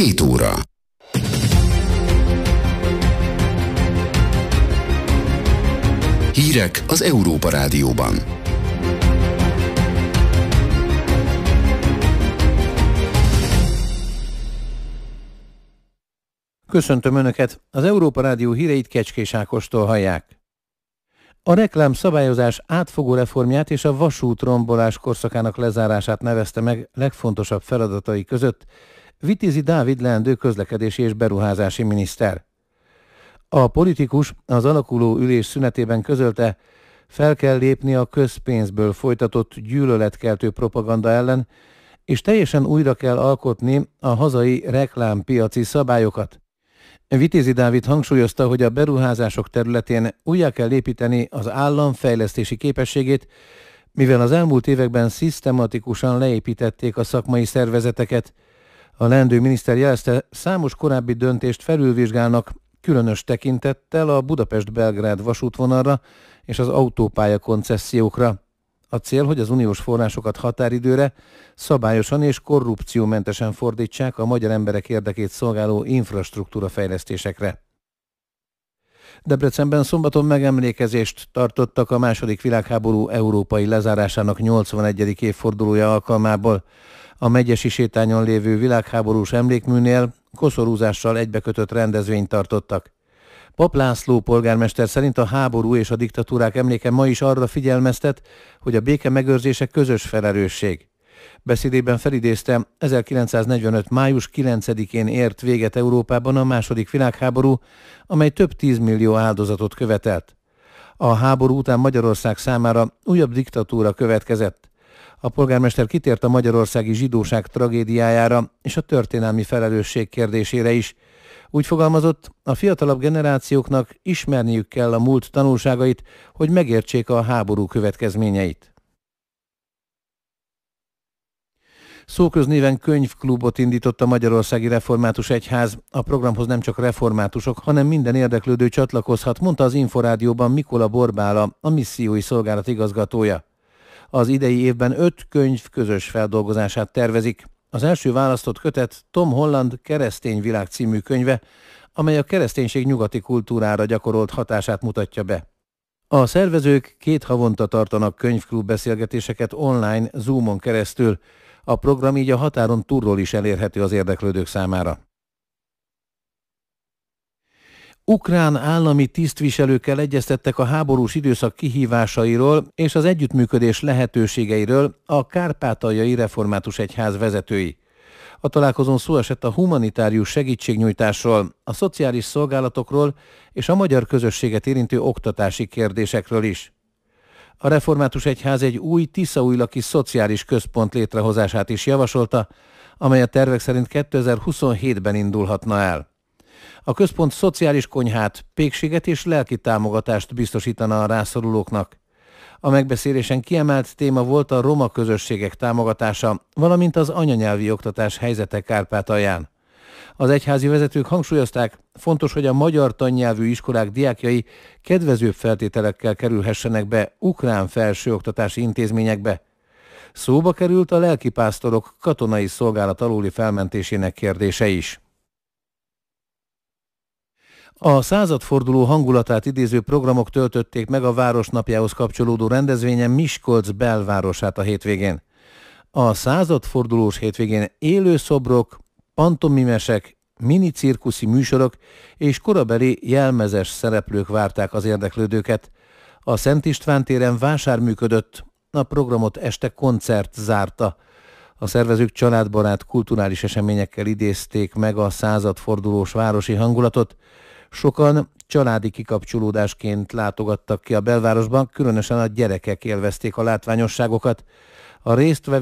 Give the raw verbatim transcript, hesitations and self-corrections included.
Két óra. Hírek az Európa Rádióban. Köszöntöm Önöket! Az Európa Rádió híreit Kecskés Ákostól hallják. A reklám szabályozás átfogó reformját és a vasút rombolás korszakának lezárását nevezte meg legfontosabb feladatai között Vitézi Dávid leendő közlekedési és beruházási miniszter. A politikus az alakuló ülés szünetében közölte, fel kell lépni a közpénzből folytatott gyűlöletkeltő propaganda ellen, és teljesen újra kell alkotni a hazai reklámpiaci szabályokat. Vitézi Dávid hangsúlyozta, hogy a beruházások területén újjá kell építeni az állam fejlesztési képességét, mivel az elmúlt években szisztematikusan leépítették a szakmai szervezeteket. A leendő miniszter jelezte, számos korábbi döntést felülvizsgálnak, különös tekintettel a Budapest-Belgrád vasútvonalra és az autópálya koncessziókra. A cél, hogy az uniós forrásokat határidőre, szabályosan és korrupciómentesen fordítsák a magyar emberek érdekét szolgáló infrastruktúra fejlesztésekre. Debrecenben szombaton megemlékezést tartottak a második világháború európai lezárásának nyolcvanegyedik évfordulója alkalmából. A Megyesi sétányon lévő világháborús emlékműnél koszorúzással egybekötött rendezvényt tartottak. Pap László polgármester szerint a háború és a diktatúrák emléke ma is arra figyelmeztet, hogy a béke megőrzése közös felelősség. Beszédében felidézte, ezerkilencszáznegyvenöt. május kilencedikén ért véget Európában a második világháború, amely több tízmillió áldozatot követelt. A háború után Magyarország számára újabb diktatúra következett. A polgármester kitért a magyarországi zsidóság tragédiájára és a történelmi felelősség kérdésére is. Úgy fogalmazott, a fiatalabb generációknak ismerniük kell a múlt tanulságait, hogy megértsék a háború következményeit. Szóköznéven könyvklubot indított a Magyarországi Református Egyház. A programhoz nem csak reformátusok, hanem minden érdeklődő csatlakozhat, mondta az Inforádióban Mikola Borbála, a missziói szolgálat igazgatója. Az idei évben öt könyv közös feldolgozását tervezik. Az első választott kötet Tom Holland Keresztény világ című könyve, amely a kereszténység nyugati kultúrára gyakorolt hatását mutatja be. A szervezők két havonta tartanak könyvklub beszélgetéseket online, Zoomon keresztül. A program így a határon túlról is elérhető az érdeklődők számára. Ukrán állami tisztviselőkkel egyeztettek a háborús időszak kihívásairól és az együttműködés lehetőségeiről a Kárpátaljai Református Egyház vezetői. A találkozón szó esett a humanitárius segítségnyújtásról, a szociális szolgálatokról és a magyar közösséget érintő oktatási kérdésekről is. A Református Egyház egy új tiszaújlaki szociális központ létrehozását is javasolta, amely a tervek szerint kétezer-huszonhétben indulhatna el. A központ szociális konyhát, pékséget és lelki támogatást biztosítana a rászorulóknak. A megbeszélésen kiemelt téma volt a roma közösségek támogatása, valamint az anyanyelvi oktatás helyzete Kárpátalján. Az egyházi vezetők hangsúlyozták, fontos, hogy a magyar tannyelvű iskolák diákjai kedvezőbb feltételekkel kerülhessenek be ukrán felsőoktatási intézményekbe. Szóba került a lelkipásztorok katonai szolgálat alóli felmentésének kérdése is. A századforduló hangulatát idéző programok töltötték meg a városnapjához kapcsolódó rendezvényen Miskolc belvárosát a hétvégén. A századfordulós hétvégén élő szobrok, pantomimesek, minicirkuszi műsorok és korabeli jelmezes szereplők várták az érdeklődőket. A Szent István téren vásár működött, a programot este koncert zárta. A szervezők családbarát kulturális eseményekkel idézték meg a századfordulós városi hangulatot. Sokan családi kikapcsolódásként látogattak ki a belvárosban, különösen a gyerekek élvezték a látványosságokat. A résztvevők